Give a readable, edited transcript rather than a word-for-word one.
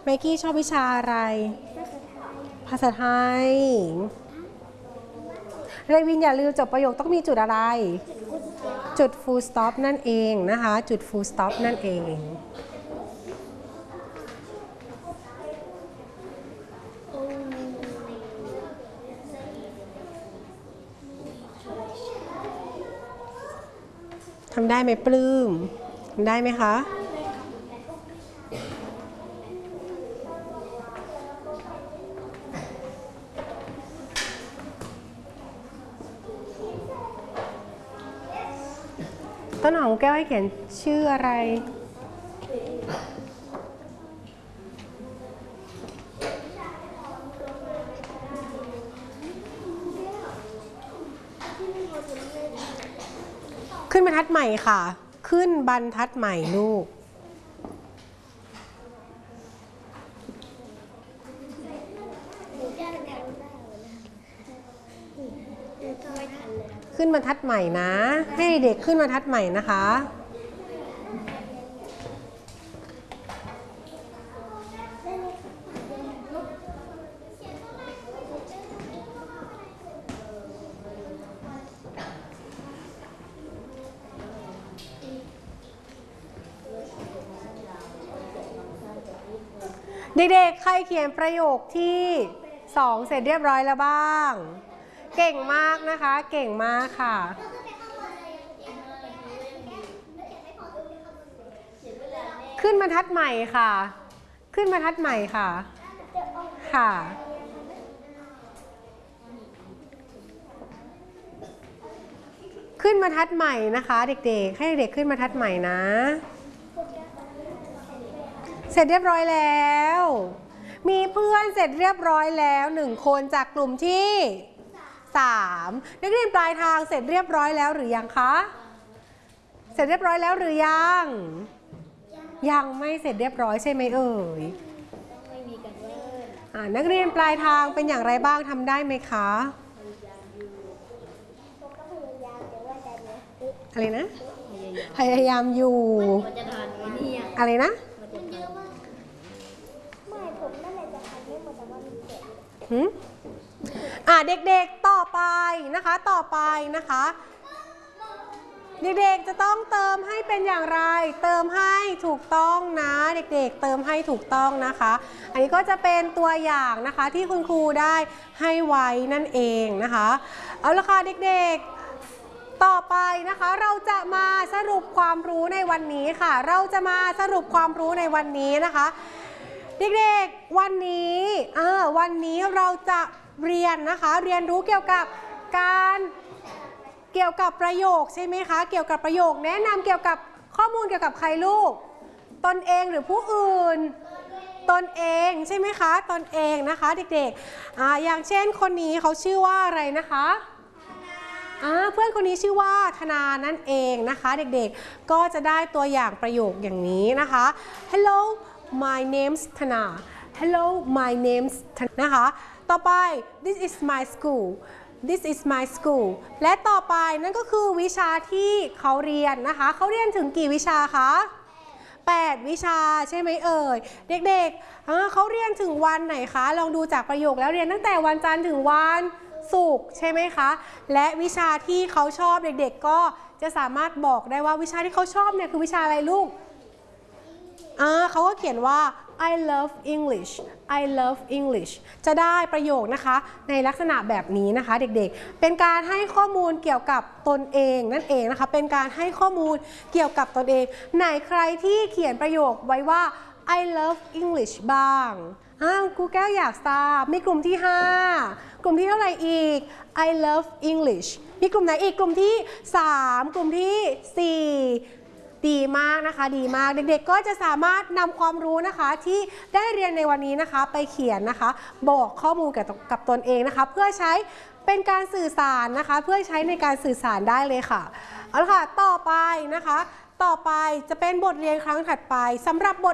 ไมกี้ชอบวิชาอะไรภาษาไทยเรวินอย่าลืมจบประโยคต้องมีจุดอะไรจุด full stop นั่นเองนะคะจุด full stop นั่นเองทำได้ไหมปลื้มทำได้ไหมคะต้นหอมแก้วให้เขียนชื่ออะไรขึ้นบรรทัดใหม่ค่ะขึ้นบรรทัดใหม่ลูกขึ้นบรรทัดใหม่นะให้เด็กขึ้นบรรทัดใหม่นะคะเด็กๆใครเขียนประโยคที่2เสร็จเรียบร้อยแล้วบ้างเก่งมากนะคะเก่งมากค่ะขึ้นบรรทัดใหม่ค่ะขึ้นบรรทัดใหม่ค่ะค่ะขึ้นบรรทัดใหม่นะคะเด็กๆให้เด็กขึ้นบรรทัดใหม่นะเสร็จเรียบร้อยแล้วมีเพื่อนเสร็จเรียบร้อยแล้ว1คนจากกลุ่มที่3นักเรียนปลายทางเสร็จเรียบร้อยแล้วหรือยังคะเสร็จเรียบร้อยแล้วหรือยังยังไม่เสร็จเรียบร้อยใช่ไหมเอ่ยนักเรียนปลายทางเป็นอย่างไรบ้างทำได้ไหมคะอะไรนะพยายามอยู่อะไรนะเด็กๆต่อไปนะคะต่อไปนะคะเด็กๆจะต้องเติมให้เป็นอย่างไรเติมให้ถูกต้องนะเด็กๆเติมให้ถูกต้องนะคะอันนี้ก็จะเป็นตัวอย่างนะคะที่คุณครูได้ให้ไว้นั่นเองนะคะเอาละค่ะเด็กๆต่อไปนะคะเราจะมาสรุปความรู้ในวันนี้ค่ะเราจะมาสรุปความรู้ในวันนี้นะคะเด็กๆวันนี้เราจะเรียนนะคะเรียนรู้เกี่ยวกับประโยคใช่ไหมคะเกี่ยวกับประโยคแนะนำเกี่ยวกับข้อมูลเกี่ยวกับใครลูกตนเองหรือผู้อื่นตนเองใช่ไหมคะตนเองนะคะเด็กๆอย่างเช่นคนนี้เขาชื่อว่าอะไรนะคะเพื่อนคนนี้ชื่อว่าธนานั่นเองนะคะเด็กๆก็จะได้ตัวอย่างประโยคอย่างนี้นะคะ Hello my name's Thana Hello my name's Thana นะคะต่อไป This is my school This is my school และต่อไปนั่นก็คือวิชาที่เขาเรียนนะคะเขาเรียนถึงกี่วิชาคะ8วิชาใช่ไหมเอ่ยเด็กๆเขาเรียนถึงวันไหนคะลองดูจากประโยคแล้วเรียนตั้งแต่วันจันทร์ถึงวันศุกร์ใช่ไหมคะและวิชาที่เขาชอบเด็กๆก็จะสามารถบอกได้ว่าวิชาที่เขาชอบเนี่ยคือวิชาอะไรลูกเขาก็เขียนว่า I love English I love English จะได้ประโยคนะคะในลักษณะแบบนี้นะคะเด็กๆเป็นการให้ข้อมูลเกี่ยวกับตนเองนั่นเองนะคะเป็นการให้ข้อมูลเกี่ยวกับตนเองไหนใครที่เขียนประโยคไว้ว่า I love English บ้างครูแก้วอยากทราบมีกลุ่มที่5กลุ่มที่เท่าไหร่อีก I love English มีกลุ่มไหนอีกกลุ่มที่3กลุ่มที่4ดีมากนะคะดีมากเด็กๆก็จะสามารถนำความรู้นะคะที่ได้เรียนในวันนี้นะคะไปเขียนนะคะบอกข้อมูลกับตนเองนะคะเพื่อใช้เป็นการสื่อสารนะคะเพื่อใช้ในการสื่อสารได้เลยค่ะเอาละค่ะต่อไปนะคะต่อไปจะเป็นบทเรียนครั้งถัดไปสำหรับบท